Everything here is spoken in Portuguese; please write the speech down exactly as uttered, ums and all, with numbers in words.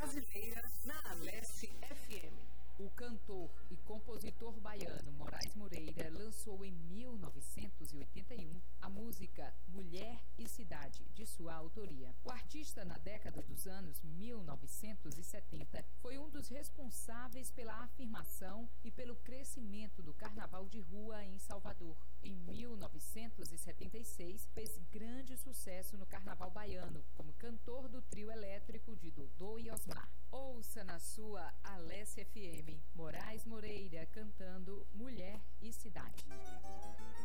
brasileira na Aleste F M. O cantor e compositor baiano Moraes Moreira lançou em mil novecentos e oitenta e um a música Mulher e Cidade, de sua autoria. O artista, na década dos anos mil novecentos e setenta, foi um dos responsáveis pela afirmação e pelo crescimento do carnaval de rua em Salvador. Em mil novecentos e setenta e seis, fez grande sucesso no carnaval baiano, como cantor do trio elétrico de Dodô e Osmar. Ouça na sua Aleste F M, Moraes Moreira cantando Mulher e Cidade.